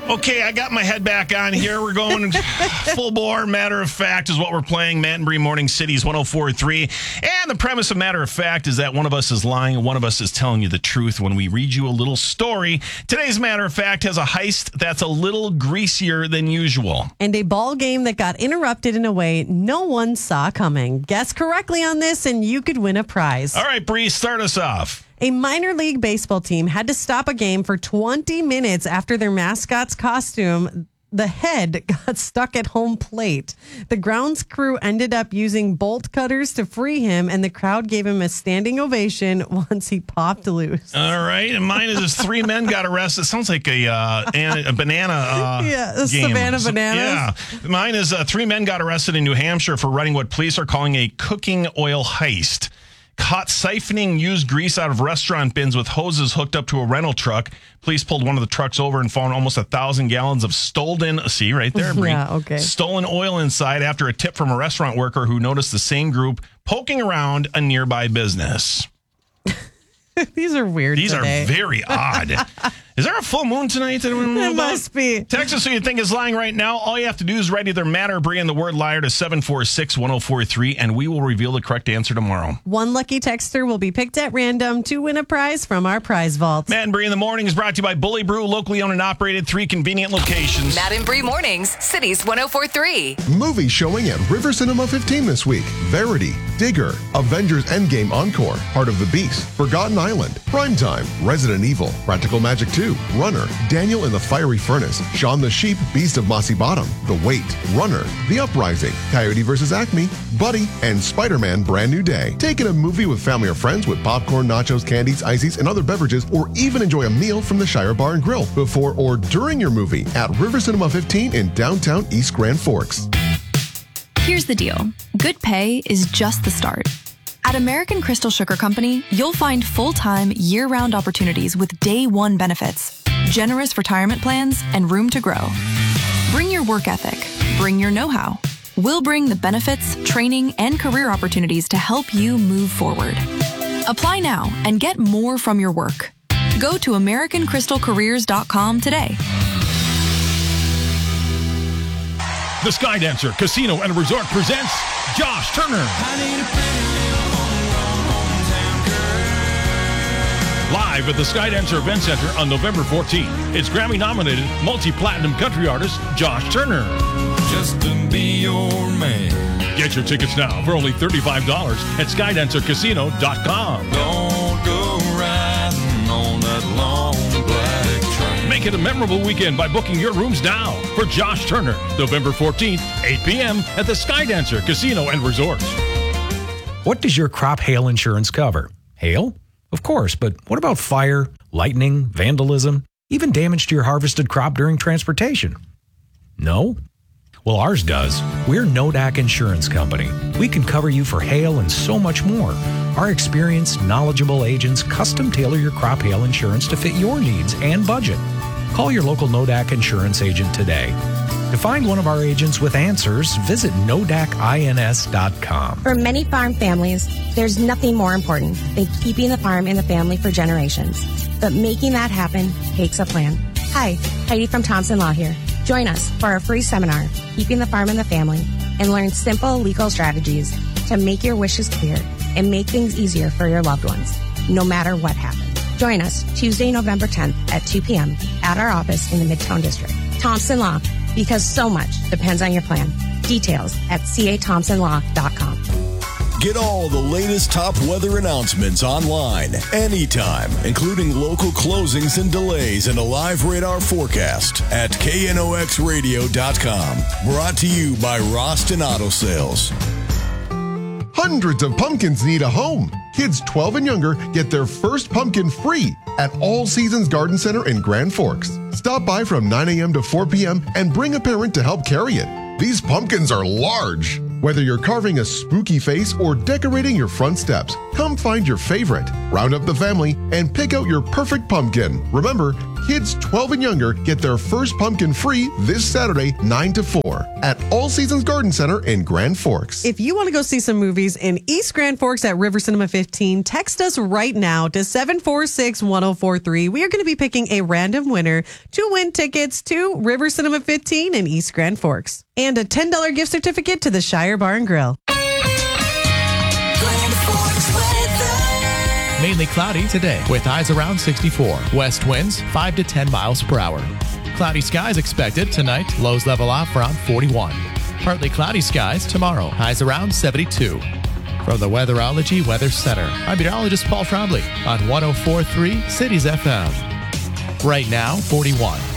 Okay, I got my head back on here. We're going full bore. Matter of Fact is what we're playing. Matt and Bree Morning Cities 104.3. And the premise of Matter of Fact is that one of us is lying and one of us is telling you the truth when we read you a little story. Today's Matter of Fact has a heist that's a little greasier than usual. And a ball game that got interrupted in a way no one saw coming. Guess correctly on this and you could win a prize. All right, Bree, start us off. A minor league baseball team had to stop a game for 20 minutes after their mascot's costume, the head, got stuck at home plate. The grounds crew ended up using bolt cutters to free him, and the crowd gave him a standing ovation once he popped loose. All right, and mine is 3 men got arrested. Sounds like a banana a game. Savannah Bananas. Yeah, mine is 3 men got arrested in New Hampshire for running what police are calling a cooking oil heist. Caught siphoning used grease out of restaurant bins with hoses hooked up to a rental truck. Police pulled one of the trucks over and found almost 1,000 gallons of stolen, see right there, Bree. Yeah, okay. Stolen oil inside after a tip from a restaurant worker who noticed the same group poking around a nearby business. These are weird These today. are very odd. Is there a full moon tonight that we know It about? must be. Text us who you think is lying right now. All you have to do is write either Matt or Bree and the word liar to 746-1043, and we will reveal the correct answer tomorrow. One lucky texter will be picked at random to win a prize from our prize vault. Matt and Bree in the Morning is brought to you by Bully Brew, locally owned and operated, 3 convenient locations. Matt and Bree Mornings, Cities 104.3. Movie showing at River Cinema 15 this week. Verity, Digger, Avengers Endgame Encore, Heart of the Beast, Forgotten Island, Primetime, Resident Evil, Practical Magic 2, Runner, Daniel in the Fiery Furnace, Shaun the Sheep, Beast of Mossy Bottom, The Wait, Runner, The Uprising, Coyote vs. Acme, Buddy, and Spider-Man Brand New Day. Take in a movie with family or friends with popcorn, nachos, candies, ices, and other beverages, or even enjoy a meal from the Shire Bar and Grill before or during your movie at River Cinema 15 in downtown East Grand Forks. Here's the deal. Good pay is just the start. At American Crystal Sugar Company, you'll find full-time, year-round opportunities with day one benefits, generous retirement plans, and room to grow. Bring your work ethic. Bring your know-how. We'll bring the benefits, training, and career opportunities to help you move forward. Apply now and get more from your work. Go to AmericanCrystalCareers.com today. The Skydancer Casino and Resort presents Josh Turner. Live at the Skydancer Event Center on November 14th. It's Grammy-nominated multi-platinum country artist Josh Turner. Just to be your man. Get your tickets now for only $35 at SkydancerCasino.com. Don't go riding on that long black train. Make it a memorable weekend by booking your rooms now for Josh Turner, November 14th, 8 p.m. at the Skydancer Casino and Resort. What does your crop hail insurance cover? Hail? Of course, but what about fire, lightning, vandalism, even damage to your harvested crop during transportation? No? Well, ours does. We're Nodak Insurance Company. We can cover you for hail and so much more. Our experienced, knowledgeable agents custom tailor your crop hail insurance to fit your needs and budget. Call your local Nodak Insurance agent today. To find one of our agents with answers, visit NodakINS.com. For many farm families, there's nothing more important than keeping the farm in the family for generations. But making that happen takes a plan. Hi, Heidi from Thompson Law here. Join us for our free seminar, Keeping the Farm in the Family, and learn simple legal strategies to make your wishes clear and make things easier for your loved ones, no matter what happens. Join us Tuesday, November 10th at 2 p.m. at our office in the Midtown District. Thompson Law, because so much depends on your plan. Details at cathompsonlaw.com. Get all the latest top weather announcements online, anytime, including local closings and delays and a live radar forecast at knoxradio.com. Brought to you by Roston Auto Sales. Hundreds of pumpkins need a home. Kids 12 and younger get their first pumpkin free at All Seasons Garden Center in Grand Forks. Stop by from 9 a.m. to 4 p.m. and bring a parent to help carry it. These pumpkins are large. Whether you're carving a spooky face or decorating your front steps, come find your favorite, round up the family, and pick out your perfect pumpkin. Remember, Kids 12 and younger get their first pumpkin free this Saturday, 9 to 4 at All Seasons Garden Center in Grand Forks. If you want to go see some movies in East Grand Forks at River Cinema 15, text us right now to 746-1043. We are going to be picking a random winner to win tickets to River Cinema 15 in East Grand Forks and a $10 gift certificate to the Shire Bar and Grill. Mainly cloudy today with highs around 64. West winds 5 to 10 miles per hour. Cloudy skies expected tonight. Lows level off around 41. Partly cloudy skies tomorrow. Highs around 72. From the Weatherology Weather Center, I'm meteorologist Paul Trombley on 104.3 Cities FM. Right now, 41.